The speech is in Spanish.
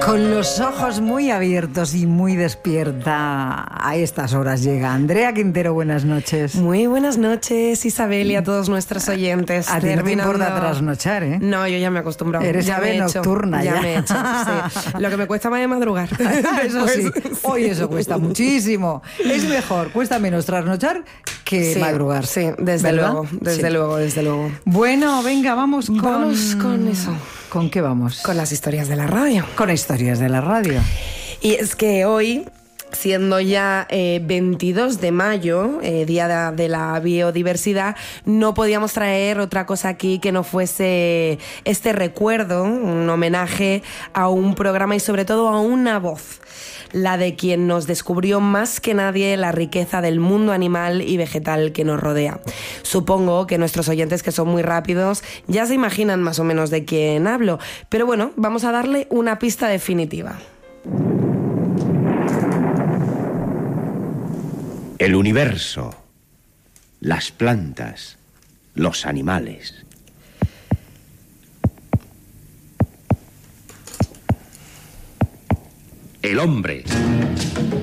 Con los ojos muy abiertos y muy despierta, a estas horas llega Andrea Quintero. Buenas noches. Muy buenas noches, Isabel, y a todos nuestros oyentes. A ti no te importa trasnochar, ¿eh? No, yo ya me he acostumbrado. Eres ya ave nocturna. Ya me he hecho, sí. Lo que me cuesta más es madrugar. Eso sí. Hoy eso cuesta muchísimo. Es mejor, cuesta menos trasnochar que madrugar. Sí, desde luego, desde luego. Bueno, venga, vamos con eso. ¿Con qué vamos? Con las historias de la radio. Con historias de la radio. Y es que hoy, siendo ya 22 de mayo, Día de la Biodiversidad, no podíamos traer otra cosa aquí que no fuese este recuerdo, un homenaje a un programa y sobre todo a una voz, la de quien nos descubrió más que nadie la riqueza del mundo animal y vegetal que nos rodea. Supongo que nuestros oyentes, que son muy rápidos, ya se imaginan más o menos de quién hablo, pero bueno, vamos a darle una pista definitiva. El universo, las plantas, los animales. El hombre.